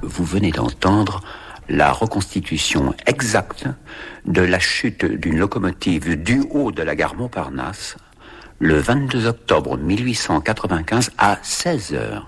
Vous venez d'entendre la reconstitution exacte de la chute d'une locomotive du haut de la gare Montparnasse le 22 octobre 1895 à 16 heures.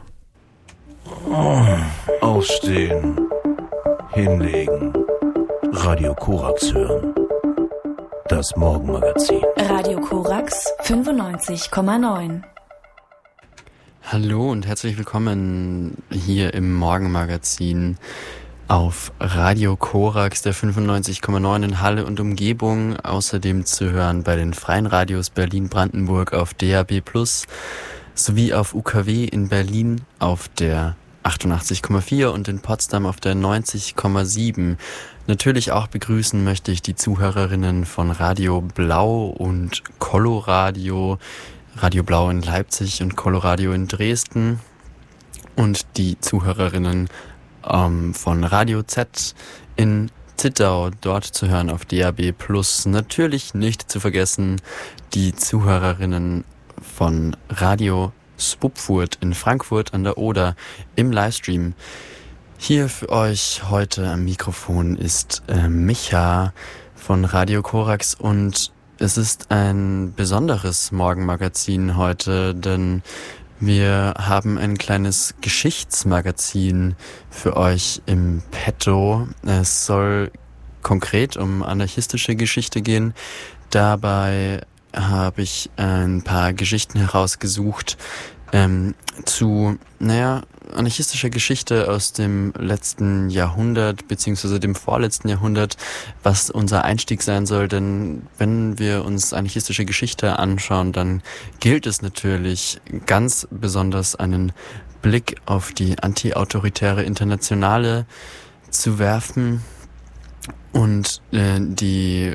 Aufstehen, hinlegen, Radio Korax hören. Das Morgenmagazin. Radio Korax 95,9. Hallo und herzlich willkommen hier im Morgenmagazin auf Radio Korax der 95,9 in Halle und Umgebung. Außerdem zu hören bei den freien Radios Berlin-Brandenburg auf DAB+ sowie auf UKW in Berlin auf der 88,4 und in Potsdam auf der 90,7. Natürlich auch begrüßen möchte ich die Zuhörerinnen von Radio Blau und Coloradio, Radio Blau in Leipzig und Coloradio in Dresden und die Zuhörerinnen von Radio Z in Zittau, dort zu hören auf DAB+. Natürlich nicht zu vergessen die Zuhörerinnen von Radio Spupfurt in Frankfurt an der Oder im Livestream. Hier für euch heute am Mikrofon ist Micha von Radio Korax und es ist ein besonderes Morgenmagazin heute, denn wir haben ein kleines Geschichtsmagazin für euch im Petto. Es soll konkret um anarchistische Geschichte gehen. Dabei habe ich ein paar Geschichten herausgesucht zu, anarchistischer Geschichte aus dem letzten Jahrhundert beziehungsweise dem vorletzten Jahrhundert, was unser Einstieg sein soll, denn wenn wir uns anarchistische Geschichte anschauen, dann gilt es natürlich ganz besonders einen Blick auf die antiautoritäre Internationale zu werfen und die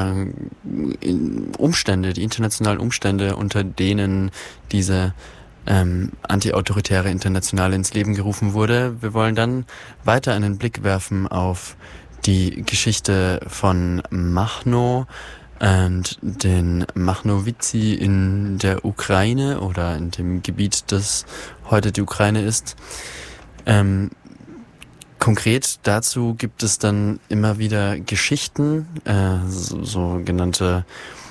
Umstände, die internationalen Umstände, unter denen diese antiautoritäre Internationale ins Leben gerufen wurde. Wir wollen dann weiter einen Blick werfen auf die Geschichte von Machno und den Machnowici in der Ukraine oder in dem Gebiet, das heute die Ukraine ist. Konkret dazu gibt es dann immer wieder Geschichten, sogenannte,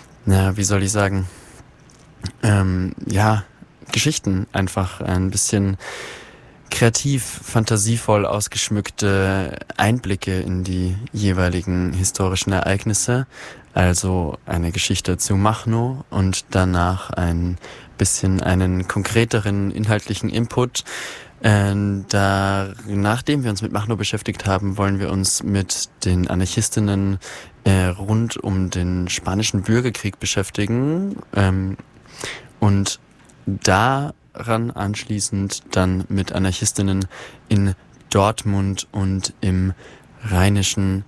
Geschichten, einfach ein bisschen kreativ, fantasievoll ausgeschmückte Einblicke in die jeweiligen historischen Ereignisse. Also eine Geschichte zu Machno und danach ein bisschen einen konkreteren inhaltlichen Input. Nachdem wir uns mit Machno beschäftigt haben, wollen wir uns mit den Anarchistinnen rund um den spanischen Bürgerkrieg beschäftigen und daran anschließend dann mit Anarchistinnen in Dortmund und im rheinischen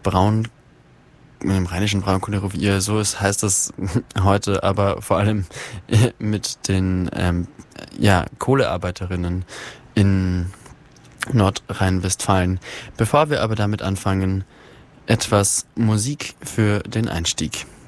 Braunkohlerevier, so heißt das heute, aber vor allem mit den Kohlearbeiterinnen in Nordrhein-Westfalen. Bevor wir aber damit anfangen, etwas Musik für den Einstieg.